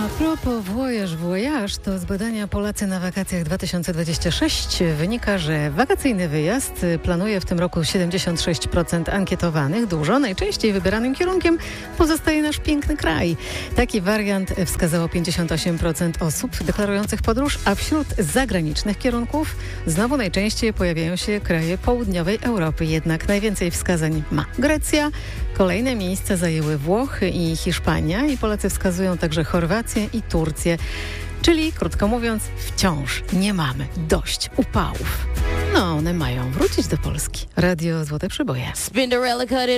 A propos voyage, to z badania Polacy na wakacjach 2026 wynika, że wakacyjny wyjazd planuje w tym roku 76% ankietowanych. Dużo, najczęściej wybieranym kierunkiem pozostaje nasz piękny kraj. Taki wariant wskazało 58% osób deklarujących podróż, a wśród zagranicznych kierunków znowu najczęściej pojawiają się kraje południowej Europy. Jednak najwięcej wskazań ma Grecja, kolejne miejsca zajęły Włochy i Hiszpania i Polacy wskazują także Chorwację i Turcję. Czyli, krótko mówiąc, wciąż nie mamy dość upałów. No, one mają wrócić do Polski. Radio Złote Przeboje.